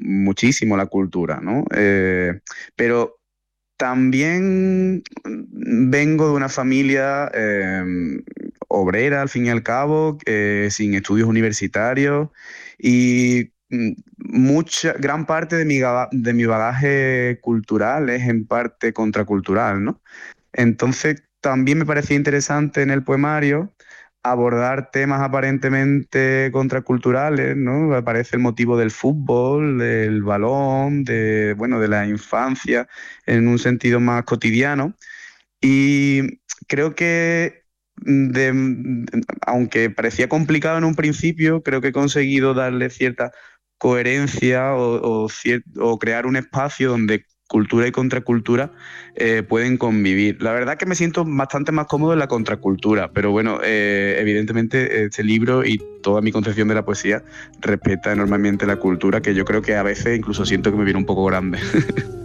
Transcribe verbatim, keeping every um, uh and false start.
muchísimo la cultura, ¿no? Eh, pero también vengo de una familia eh, obrera, al fin y al cabo, eh, sin estudios universitarios y mm, mucha, gran parte de mi, gaba- de mi bagaje cultural es en parte contracultural, ¿no? Entonces, también me parecía interesante en el poemario abordar temas aparentemente contraculturales, ¿no? Aparece el motivo del fútbol, del balón, de, bueno, de la infancia, en un sentido más cotidiano. Y creo que, de- aunque parecía complicado en un principio, creo que he conseguido darle cierta coherencia o, o cier- o crear un espacio donde cultura y contracultura eh, pueden convivir. La verdad que me siento bastante más cómodo en la contracultura, pero bueno, eh, evidentemente este libro y toda mi concepción de la poesía respeta enormemente la cultura, que yo creo que a veces incluso siento que me viene un poco grande.